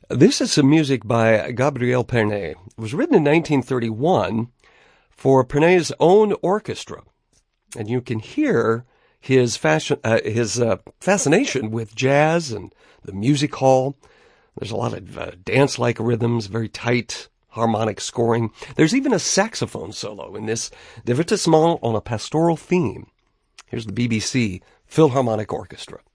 This is some music by Gabriel Pernet. It was written in 1931 for Pernet's own orchestra. And you can hear his fascination with jazz and the music hall. There's a lot of dance-like rhythms, very tight harmonic scoring. There's even a saxophone solo in this divertissement on a pastoral theme. Here's the BBC Philharmonic Orchestra.